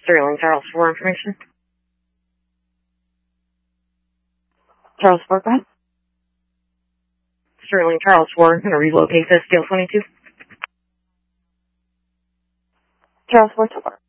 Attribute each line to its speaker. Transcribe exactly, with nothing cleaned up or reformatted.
Speaker 1: Sterling Charles for information. Charles four, go ahead. Sterling Charles four, going to relocate to Steel twenty-two. Charles four, so far.